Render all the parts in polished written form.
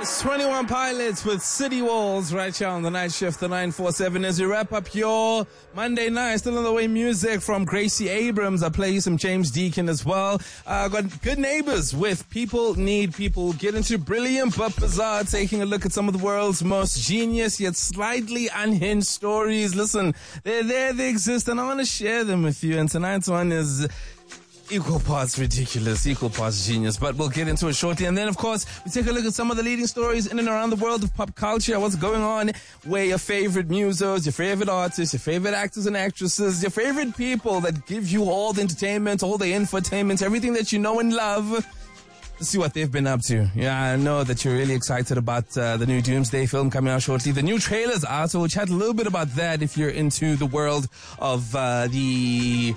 It's 21 Pilots with City Walls right here on the night shift, the 947. As we wrap up your Monday night, still on the way, music from Gracie Abrams. I play you some James Deacon as well. Got Good Neighbors with People Need People. Get into Brilliant but Bizarre, taking a look at some of the world's most genius yet slightly unhinged stories. Listen, they're there, they exist, and I want to share them with you. And tonight's one is equal parts ridiculous, equal parts genius, but we'll get into it shortly. And then, of course, we take a look at some of the leading stories in and around the world of pop culture, what's going on, where your favorite musos, your favorite artists, your favorite actors and actresses, your favorite people that give you all the entertainment, all the infotainment, everything that you know and love. Let's see what they've been up to. Yeah, I know that you're really excited about the new Doomsday film coming out shortly. The new trailer's out, so we'll chat a little bit about that if you're into the world of the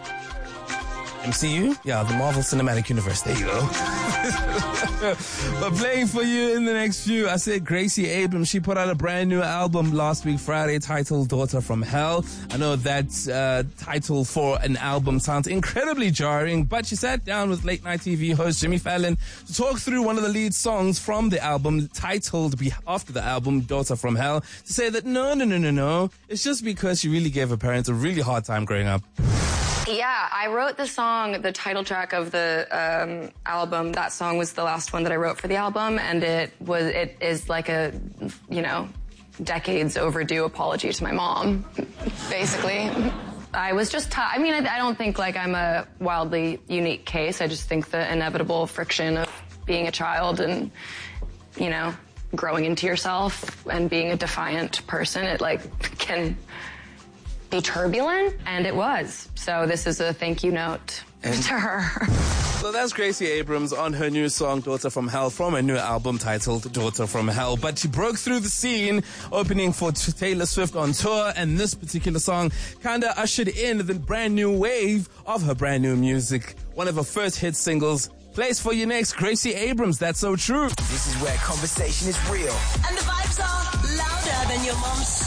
MCU? Yeah, the Marvel Cinematic Universe. There you go. But playing for you in the next few, I said Gracie Abrams. She put out a brand new album last week, Friday, titled Daughter from Hell. I know that title for an album sounds incredibly jarring, but she sat down with late night TV host Jimmy Fallon to talk through one of the lead songs from the album, titled after the album, Daughter from Hell, to say that no. It's just because she really gave her parents a really hard time growing up. Yeah, I wrote the song, the title track of the album. That song was the last one that I wrote for the album, and it is like a, decades overdue apology to my mom, basically. I was just I don't think like I'm a wildly unique case. I just think the inevitable friction of being a child and, growing into yourself and being a defiant person, it can be turbulent, and it was. So this is a thank you note to her. So that's Gracie Abrams on her new song, Daughter from Hell, from a new album titled Daughter from Hell. But she broke through the scene, opening for Taylor Swift on tour, and this particular song kind of ushered in the brand new wave of her brand new music. One of her first hit singles. Plays for you next, Gracie Abrams, That's So True. This is where conversation is real. And the vibes are louder than your mom's